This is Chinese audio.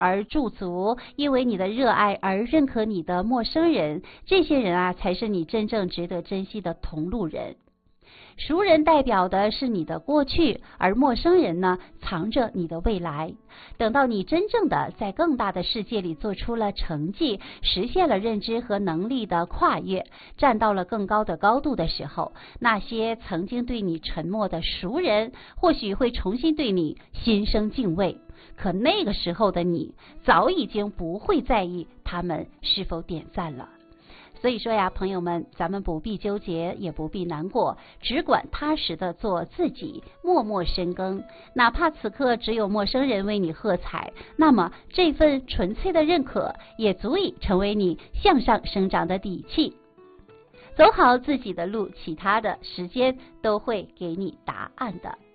而驻足，因为你的热爱而认可你的陌生人，这些人啊，才是你真正值得珍惜的同路人。熟人代表的是你的过去，而陌生人呢，藏着你的未来。等到你真正的在更大的世界里做出了成绩，实现了认知和能力的跨越，站到了更高的高度的时候，那些曾经对你沉默的熟人，或许会重新对你心生敬畏。可那个时候的你，早已经不会在意他们是否点赞了。所以说呀，朋友们，咱们不必纠结，也不必难过，只管踏实的做自己，默默深耕。哪怕此刻只有陌生人为你喝彩，那么这份纯粹的认可，也足以成为你向上生长的底气。走好自己的路，其他的时间都会给你答案的。